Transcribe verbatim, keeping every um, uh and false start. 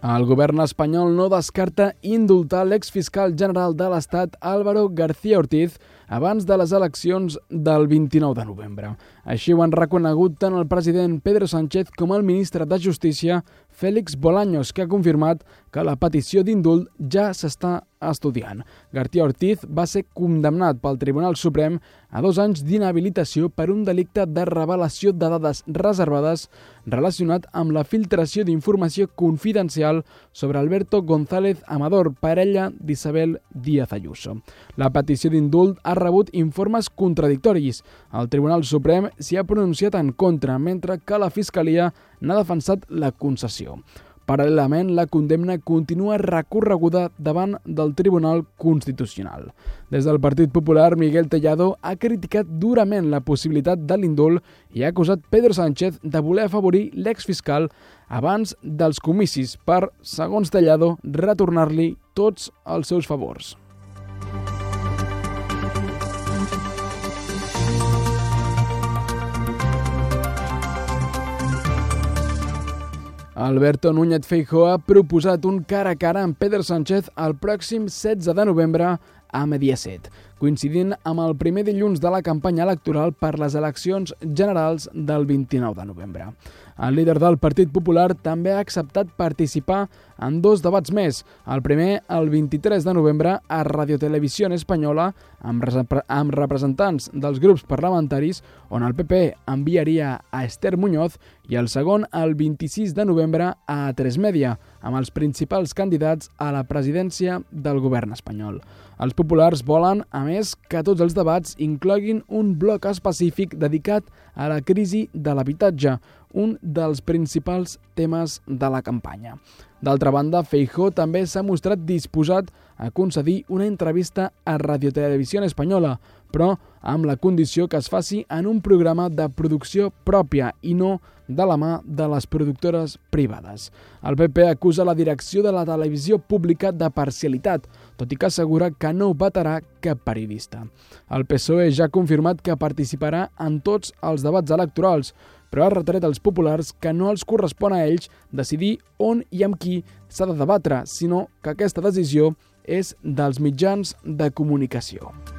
El govern espanyol no descarta indultar l'exfiscal general de l'Estat Álvaro García Ortiz abans de les eleccions del vint-i-nou de novembre. Així ho han reconegut tant el president Pedro Sánchez com el ministre de Justícia, Félix Bolaños, que ha confirmat que la petició d'indult ja s'està estudiant. García Ortiz va ser condemnat pel Tribunal Suprem a dos anys d'inhabilitació per un delicte de revelació de dades reservades relacionat amb la filtració d'informació confidencial sobre Alberto González Amador, parella d'Isabel Díaz Ayuso. La petició d'indult ha rebut informes contradictoris. El Tribunal Suprem s'hi ha pronunciat en contra, mentre que la Fiscalia n'ha defensat la concessió. Paral·lelament, la condemna continua recorreguda davant del Tribunal Constitucional. Des del Partit Popular, Miguel Tellado ha criticat durament la possibilitat de l'indult i ha acusat Pedro Sánchez de voler afavorir l'exfiscal abans dels comicis per, segons Tellado, retornar-li tots els seus favors. Alberto Núñez Feijóo ha proposat un cara a cara amb Pedro Sánchez el pròxim setze de novembre a Mediaset, coincidint amb el primer dilluns de la campanya electoral per les eleccions generals del vint-i-nou de novembre. El líder del Partit Popular també ha acceptat participar en dos debats més. El primer, el vint-i-tres de novembre, a Radiotelevisió Espanyola, amb, amb representants dels grups parlamentaris, on el P P enviaria a Esther Muñoz, i el segon, el vint-i-sis de novembre, a A tres Media, amb els principals candidats a la presidència del govern espanyol. Els populars volen, a més, que tots els debats incloguin un bloc específic dedicat a la crisi de l'habitatge, un dels principals temes de la campanya. D'altra banda, Feijóo també s'ha mostrat disposat a concedir una entrevista a Radiotelevisió Espanyola, però amb la condició que es faci en un programa de producció pròpia i no de la mà de les productores privades. El P P acusa la direcció de la televisió pública de parcialitat, tot i que assegura que no vetarà cap periodista. El P S O E ja ha confirmat que participarà en tots els debats electorals, però ha retret als populars que no els correspon a ells decidir on i amb qui s'ha de debatre, sinó que aquesta decisió és dels mitjans de comunicació.